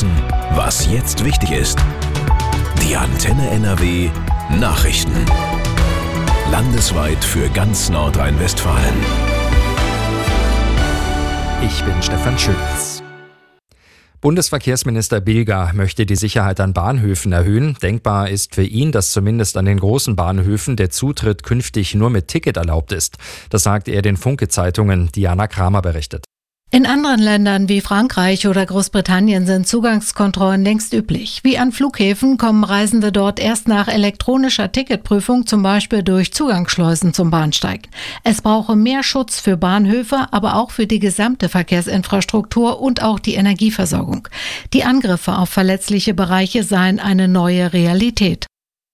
wissen, was jetzt wichtig ist. Die Antenne NRW Nachrichten. Landesweit für ganz Nordrhein-Westfalen. Ich bin Stefan Schütz. Bundesverkehrsminister Bilger möchte die Sicherheit an Bahnhöfen erhöhen. Denkbar ist für ihn, dass zumindest an den großen Bahnhöfen der Zutritt künftig nur mit Ticket erlaubt ist. Das sagt er den Funke-Zeitungen. Diana Kramer berichtet. In anderen Ländern wie Frankreich oder Großbritannien sind Zugangskontrollen längst üblich. Wie an Flughäfen kommen Reisende dort erst nach elektronischer Ticketprüfung, zum Beispiel durch Zugangsschleusen zum Bahnsteig. Es brauche mehr Schutz für Bahnhöfe, aber auch für die gesamte Verkehrsinfrastruktur und auch die Energieversorgung. Die Angriffe auf verletzliche Bereiche seien eine neue Realität.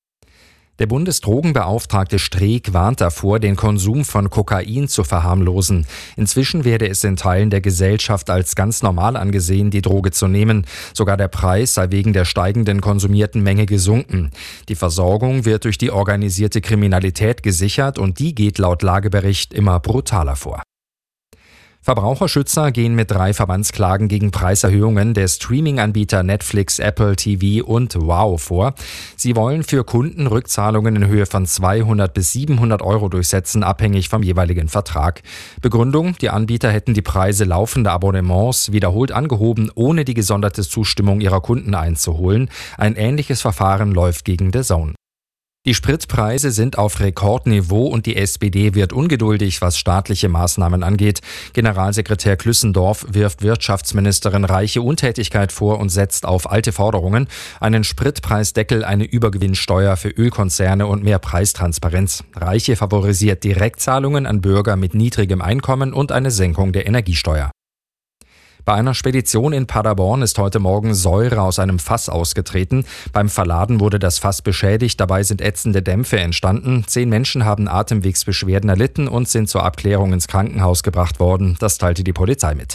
Der Bundesdrogenbeauftragte Streeck warnt davor, den Konsum von Kokain zu verharmlosen. Inzwischen werde es in Teilen der Gesellschaft als ganz normal angesehen, die Droge zu nehmen. Sogar der Preis sei wegen der steigenden konsumierten Menge gesunken. Die Versorgung wird durch die organisierte Kriminalität gesichert und die geht laut Lagebericht immer brutaler vor. Verbraucherschützer gehen mit 3 Verbandsklagen gegen Preiserhöhungen der Streaming-Anbieter Netflix, Apple TV und Wow vor. Sie wollen für Kunden Rückzahlungen in Höhe von 200 bis 700 Euro durchsetzen, abhängig vom jeweiligen Vertrag. Begründung: Die Anbieter hätten die Preise laufender Abonnements wiederholt angehoben, ohne die gesonderte Zustimmung ihrer Kunden einzuholen. Ein ähnliches Verfahren läuft gegen DAZN. Die Spritpreise sind auf Rekordniveau und die SPD wird ungeduldig, was staatliche Maßnahmen angeht. Generalsekretär Klüssendorf wirft Wirtschaftsministerin Reiche Untätigkeit vor und setzt auf alte Forderungen: einen Spritpreisdeckel, eine Übergewinnsteuer für Ölkonzerne und mehr Preistransparenz. Reiche favorisiert Direktzahlungen an Bürger mit niedrigem Einkommen und eine Senkung der Energiesteuer. Bei einer Spedition in Paderborn ist heute Morgen Säure aus einem Fass ausgetreten. Beim Verladen wurde das Fass beschädigt, dabei sind ätzende Dämpfe entstanden. 10 Menschen haben Atemwegsbeschwerden erlitten und sind zur Abklärung ins Krankenhaus gebracht worden. Das teilte die Polizei mit.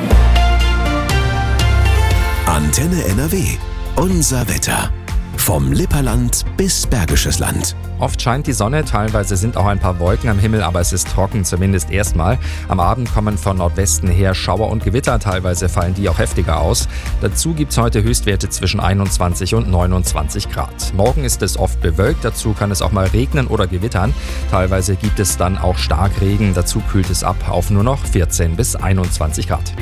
Antenne NRW. Unser Wetter. Vom Lipperland bis Bergisches Land. Oft scheint die Sonne, teilweise sind auch ein paar Wolken am Himmel, aber es ist trocken, zumindest erstmal. Am Abend kommen von Nordwesten her Schauer und Gewitter, teilweise fallen die auch heftiger aus. Dazu gibt es heute Höchstwerte zwischen 21 und 29 Grad. Morgen ist es oft bewölkt, dazu kann es auch mal regnen oder gewittern. Teilweise gibt es dann auch Starkregen, dazu kühlt es ab auf nur noch 14 bis 21 Grad.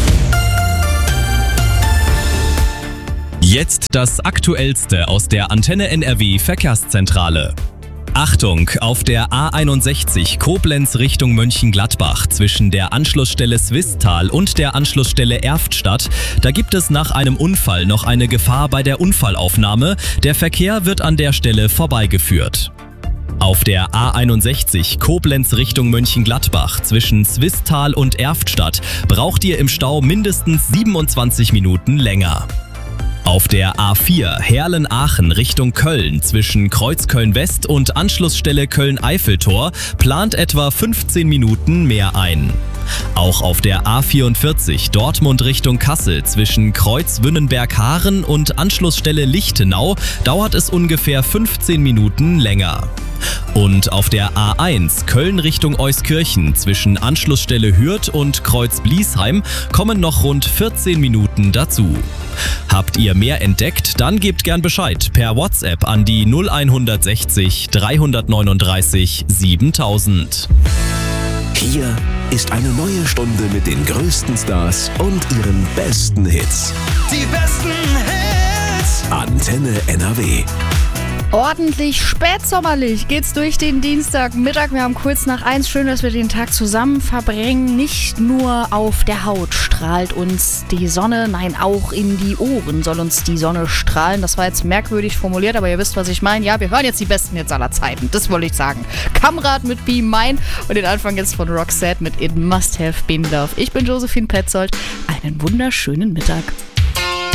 Jetzt das Aktuellste aus der Antenne NRW Verkehrszentrale. Achtung, auf der A61 Koblenz Richtung Mönchengladbach zwischen der Anschlussstelle Swisttal und der Anschlussstelle Erftstadt, da gibt es nach einem Unfall noch eine Gefahr bei der Unfallaufnahme. Der Verkehr wird an der Stelle vorbeigeführt. Auf der A61 Koblenz Richtung Mönchengladbach zwischen Swisttal und Erftstadt braucht ihr im Stau mindestens 27 Minuten länger. Auf der A4 Herlen-Aachen Richtung Köln zwischen Kreuzköln-West und Anschlussstelle Köln-Eiffeltor plant etwa 15 Minuten mehr ein. Auch auf der A44 Dortmund Richtung Kassel zwischen Kreuz-Wünnenberg-Haaren und Anschlussstelle Lichtenau dauert es ungefähr 15 Minuten länger. Und auf der A1 Köln Richtung Euskirchen zwischen Anschlussstelle Hürth und Kreuz-Bliesheim kommen noch rund 14 Minuten dazu. Habt ihr mehr entdeckt? Dann gebt gern Bescheid per WhatsApp an die 0160 339 7000. Hier ist eine neue Stunde mit den größten Stars und ihren besten Hits. Die besten Hits! Antenne NRW. Ordentlich spätsommerlich geht's durch den Dienstagmittag. Wir haben kurz nach 1. Schön, dass wir den Tag zusammen verbringen. Nicht nur auf der Haut strahlt uns die Sonne, nein, auch in die Ohren soll uns die Sonne strahlen. Das war jetzt merkwürdig formuliert, aber ihr wisst, was ich meine. Ja, wir hören jetzt die besten Hits aller Zeiten. Das wollte ich sagen. Kamrat mit Be Mine und den Anfang jetzt von Roxette mit It Must Have Been Love. Ich bin Josephine Petzold. Einen wunderschönen Mittag.